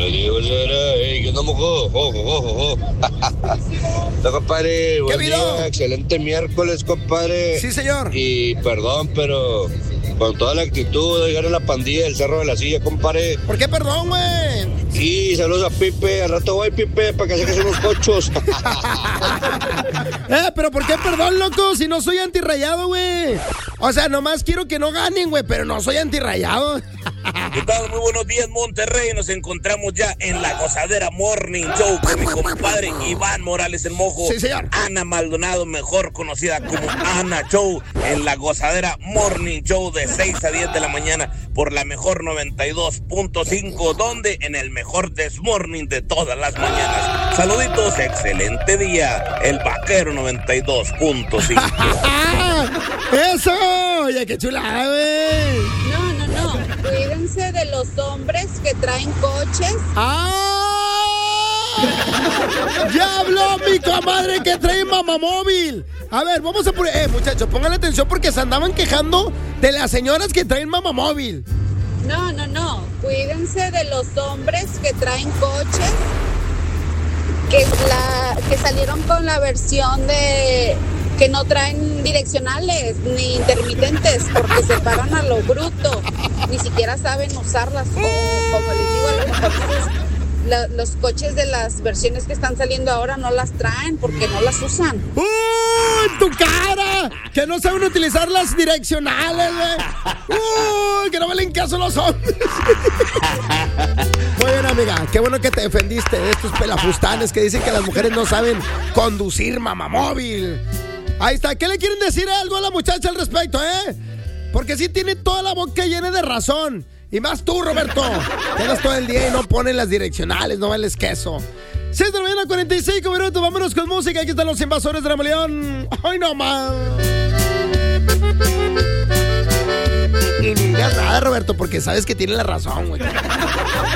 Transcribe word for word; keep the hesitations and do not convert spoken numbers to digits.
Buenos días, bolsera. Ey, ¿qué onda, mojo? Ojo, ojo, ojo. No, compadre, buen ¿Qué video? día, excelente miércoles, compadre. Sí, señor. Y perdón, pero con toda la actitud de llegar a la pandilla del Cerro de la Silla, compadre. ¿Por qué perdón, güey? Y saludos a Pipe, al rato voy, Pipe, para que saques unos cochos. Eh, pero ¿por qué perdón, loco? Si no soy antirrayado, güey. O sea, nomás quiero que no ganen, güey, pero no soy antirrayado. ¿Qué tal? Muy buenos días, Monterrey. Nos encontramos ya en la Gozadera Morning Show con mi compadre Iván Morales el Mojo. Sí, señor. Ana Maldonado, mejor conocida como Ana Show, en la Gozadera Morning Show de seis a diez de la mañana por la mejor noventa y dos punto cinco, donde en el mejor desmorning de todas las mañanas. Saluditos, excelente día. El Vaquero noventa y dos punto cinco. ¡Eso! Oye, qué chulada, güey. No, no, no. Cuídense de los hombres que traen coches. ¡Ah! ¡Ya habló mi comadre que trae mamamóvil! A ver, vamos a poner... Eh, muchachos, pónganle atención porque se andaban quejando de las señoras que traen mamamóvil. No, no, no. Cuídense de los hombres que traen coches. Que, la, que salieron con la versión de... que no traen direccionales ni intermitentes porque se paran a lo bruto, ni siquiera saben usarlas, como, como les digo, a lo mejor la, los coches de las versiones que están saliendo ahora no las traen porque no las usan. ¡Uh! ¡En tu cara! Que no saben utilizar las direccionales, güey. ¡Uh! Que no valen caso los hombres. Muy bien, amiga. Qué bueno que te defendiste de estos pelafustanes que dicen que las mujeres no saben conducir mamamóvil. Ahí está. ¿Qué le quieren decir algo a la muchacha al respecto, eh? Porque sí tiene toda la boca llena de razón. Y más tú, Roberto. Tienes todo el día y no pones las direccionales, no vales queso. seis de la mañana, cuarenta y cinco minutos. Vámonos con música. Aquí están los invasores de Nuevo León. ¡Ay, no más! Y ni digas nada, Roberto, porque sabes que tiene la razón, güey.